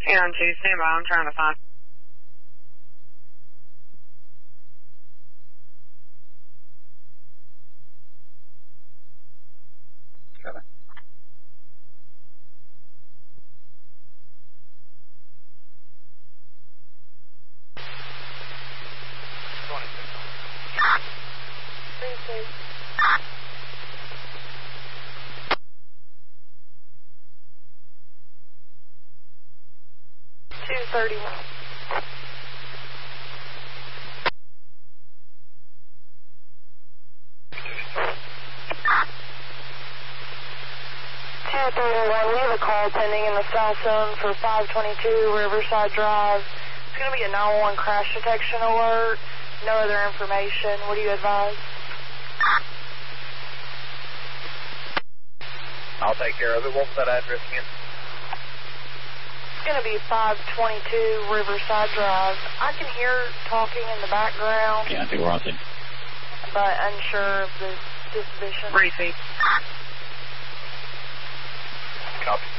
On 2, stand by. I'm trying to find. Got it. We have a call pending in the south zone for 522 Riverside Drive. It's going to be a 911 crash detection alert. No other information. What do you advise? I'll take care of it. What was that address again? It's going to be 522 Riverside Drive. I can hear talking in the background. Yeah, I think we're on it. But unsure of the disposition. Receive. Copy.